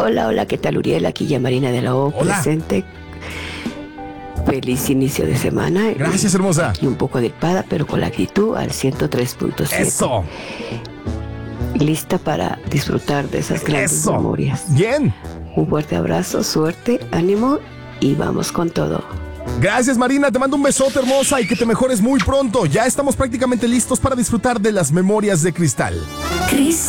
Hola, ¿qué tal, Uriel? Aquí ya Marina de la O, Hola. presente. Feliz inicio de semana. Gracias, hermosa. Y un poco gripada, pero con la actitud al 103.7. Eso. Lista para disfrutar de esas grandes Eso. memorias. Bien. Un fuerte abrazo, suerte, ánimo y vamos con todo. Gracias, Marina. Te mando un besote, hermosa, y que te mejores muy pronto. Ya estamos prácticamente listos para disfrutar de las memorias de cristal. Cristal.